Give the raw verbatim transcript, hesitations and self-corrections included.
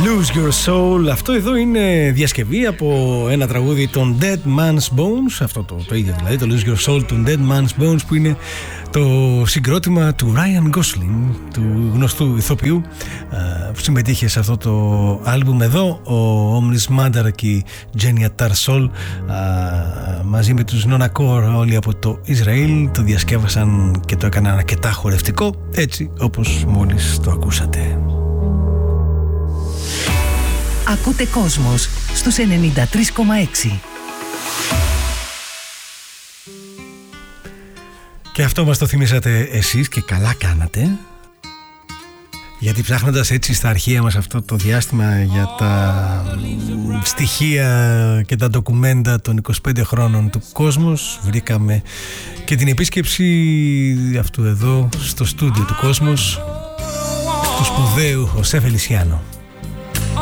Lose Your Soul. Αυτό εδώ είναι διασκευή από ένα τραγούδι των Dead Man's Bones. Αυτό το, το ίδιο δηλαδή, το Lose Your Soul των Dead Man's Bones, που είναι το συγκρότημα του Ryan Gosling, του γνωστού ηθοποιού, που συμμετείχε σε αυτό το άλμπουμ εδώ. Ο Omnis Mandar και η Genia Tarsol μαζί με τους Nona Core, όλοι από το Ισραήλ, το διασκεύασαν και το έκαναν αρκετά χορευτικό, έτσι όπως μόλις το ακούσατε. Ακούτε Κόσμος στους ενενήντα τρία κόμμα έξι. Και αυτό μας το θυμήσατε εσείς και καλά κάνατε, γιατί ψάχνοντας έτσι στα αρχεία μας αυτό το διάστημα για τα στοιχεία και τα ντοκουμέντα των είκοσι πέντε χρόνων του Κόσμος, βρήκαμε και την επίσκεψη αυτού εδώ στο στούντιο του Κόσμος του σπουδαίου Χωσέ Φελισιάνο.